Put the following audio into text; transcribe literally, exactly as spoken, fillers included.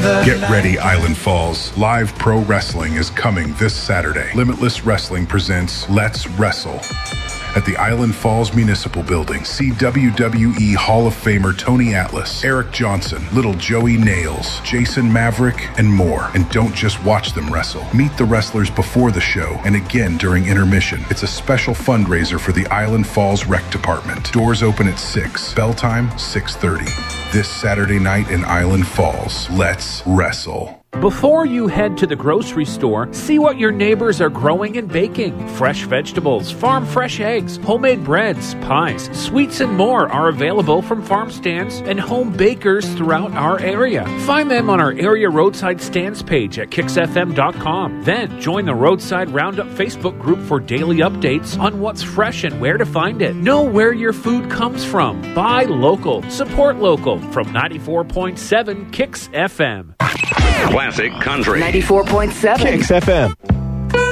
another Get night. ready, Island Falls. Live pro wrestling is coming this Saturday. Limitless Wrestling presents Let's Wrestle at the Island Falls Municipal Building. See W W E Hall of Famer Tony Atlas, Eric Johnson, Little Joey Nails, Jason Maverick, and more. And don't just watch them wrestle. Meet the wrestlers before the show and again during intermission. It's a special fundraiser for the Island Falls Rec Department. Doors open at six. Bell time, six thirty. This Saturday night in Island Falls. Let's wrestle. Before you head to the grocery store, see what your neighbors are growing and baking. Fresh vegetables, farm fresh eggs, homemade breads, pies, sweets, and more are available from farm stands and home bakers throughout our area. Find them on our area roadside stands page at kicks f m dot com. Then join the Roadside Roundup Facebook group for daily updates on what's fresh and where to find it. Know where your food comes from. Buy local. Support local. From ninety-four point seven Kicks F M. Classic Country. ninety-four point seven Kicks F M.